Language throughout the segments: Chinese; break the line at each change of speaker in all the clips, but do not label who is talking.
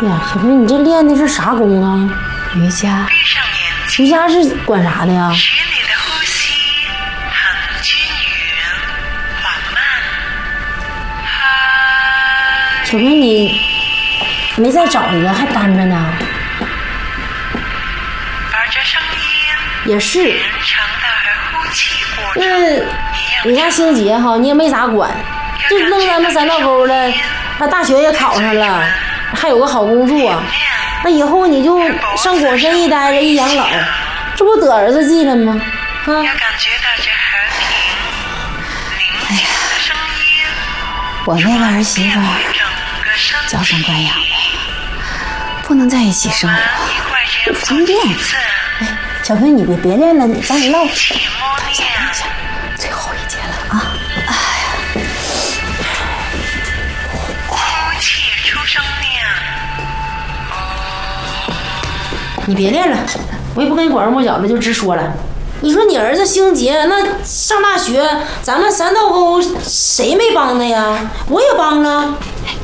呀，小平，你这练的是啥功啊？
瑜伽。
瑜伽是管啥的呀？
使你的呼吸很均匀、缓慢。
小平，你没再找一个，还单着呢。
把这声音
也是。
连成的呼气过程。
那你家星杰哈，你也没咋管，就弄咱们三道沟了，那大学也考上了，还有个好工作。那以后你就上广深一待着，一养老，这不得儿子记了吗？啊！
要感觉到这和平、宁静的声音。
我那个儿媳妇娇生惯养的，不能在一起生活，不方便。
哎，小平，你别练了，咱俩唠。
等一下，最后一节了啊！哎呀，
呼气出声量。
你别练了，我也不跟你拐弯抹角的，就直说了。你说你儿子星杰那上大学，咱们三道沟谁没帮他呀？我也帮了。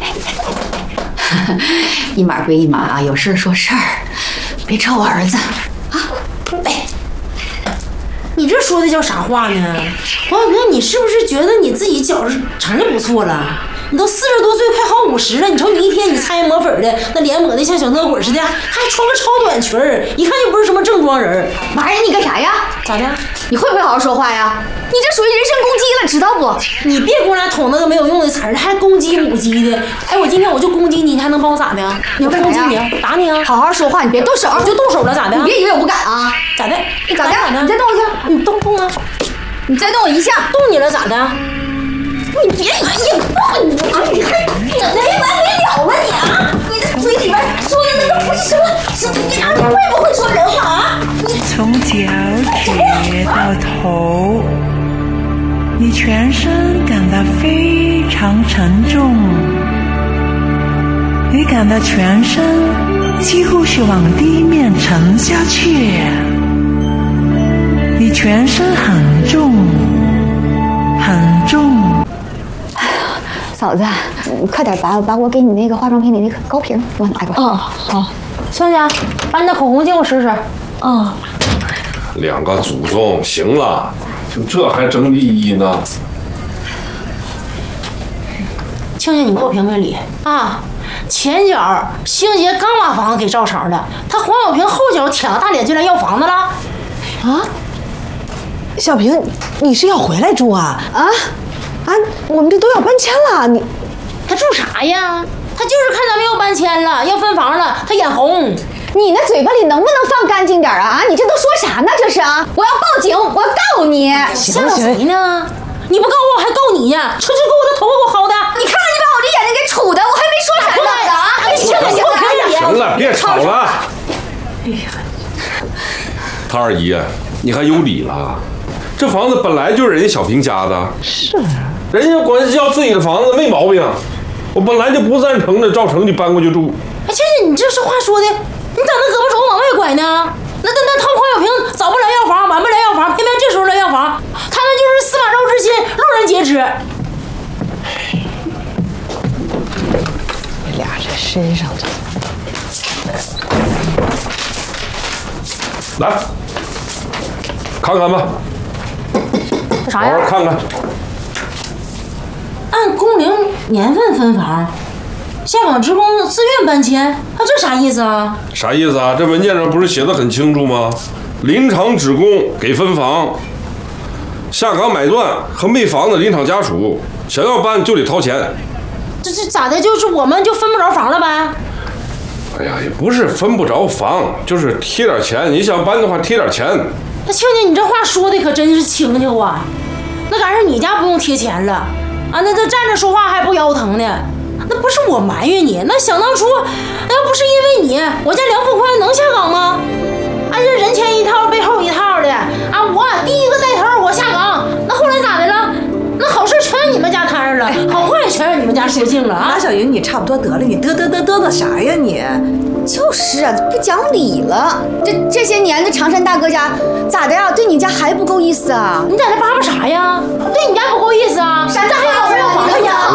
一码归一码啊，有事说事儿，别吵我儿子啊！
哎，你这说的叫啥话呢？王小平，你是不是觉得你自己觉着成绩不错了？你都40多岁，快好50了，你瞅你一天你擦抹粉的，那脸抹的像小恶鬼似的，还穿个超短裙儿，一看就不是什么正装人。
妈呀，你干啥呀？
咋的？
你会不会好好说话呀？你这属于人身攻击了，知道不？
你别给我俩捅那个没有用的词儿，还攻击母鸡的。哎，我今天我就攻击你，你还能把我咋的？
你要
攻击你，打你啊！
好好说话，你别动手，
你就动手了咋的？
你别以为我不敢啊！
咋的？
你咋的？你再动一下，
你动啊！
你再动我一下，
动你了咋的？你别你还没完没了了你啊！你的嘴里边说的那都不是什么，你会不会说人话啊？
从脚趾到头，你全身感到非常沉重，你感到全身几乎是往地面沉下去，你全身很重，很重。
嫂子，你快点把我给你那个化妆品里那个高瓶给我拿过来。
哦，好。香香，把你的口红借我试试。
哦。2个祖宗，行了，就这还争利益呢？
庆庆，你给我评评理啊！前脚星杰刚把房子给照成了，他黄小平后脚舔个大脸就来要房子了。
啊？小平，你是要回来住啊？我们这都要搬迁了，
他住啥呀？他就是看咱们要搬迁了，要分房了，他眼红。
你那嘴巴里能不能放干净点啊？你这都说啥呢？这是啊！我要报警，我要告你！
吓唬谁呢？你不告我，我还告你呀！这给我的头发给我薅的！
你看看你把我这眼睛给杵的，我还没说啥呢啊！
行了，别吵了。哎呀，他二姨，你还有理了？这房子本来就是人家小平家的，
是，
人家管这叫自己的房子没毛病。我本来就不赞成的，照成就搬过去住。
哎，倩倩，你这是话说的，你咋那胳膊肘往外拐呢？那他黄小平早不来要房，晚不来要房，偏偏这时候来要房，他那就是司马昭之心，路人皆知。
你俩这身上的，
来看看吧，
这啥呀？
好好看看。
按工龄年份分房，下岗职工自愿搬迁，这啥意思啊？
啥意思啊？这文件上不是写的很清楚吗？临场职工给分房，下岗买断和没房的临场家属想要搬就得掏钱。
这咋的？就是我们就分不着房了呗？
哎呀，也不是分不着房，就是贴点钱。你想搬的话，贴点钱。
那倩倩，你这话说的可真是轻巧啊！那赶上你家不用贴钱了啊，那站着说话还不腰疼呢。那不是我埋怨你，那想当初，要不是因为你，我家梁富宽能下岗吗？按这人前一套背后一套的啊！我第一个带头，我下岗，那后来咋的了？那好事全让你们家摊上了，好坏全让你们家说尽了啊！
马小云，你差不多得了，你嘚啥呀你？
就是啊，不讲理了。这些年的常山大哥家咋的呀？对你家还不够意思啊？
你在这叭叭啥呀？对你家不够意思啊？
山大还有人要房子呀？